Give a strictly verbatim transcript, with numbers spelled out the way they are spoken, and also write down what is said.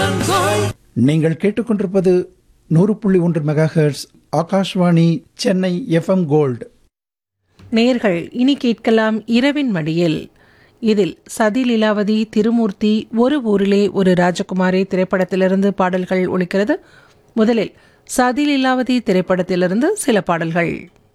நீங்கள் கேட்டுக்கொண்டிருப்பது நூறு புள்ளி ஒன்று mega hertz Akashvani Chennai FM gold. நேர்கள் இனி கேட்கலாம் இரவின் மடியில். இதில் சதி லீலாவதி, திருமூர்த்தி, ஒரு ஊரிலே ஒரு ராஜகுமாரி திரைப்படத்திலிருந்து பாடல்கள் ஒலிக்கிறது. முதலில் சதி லீலாவதி திரைப்படத்திலிருந்து சில பாடல்கள்.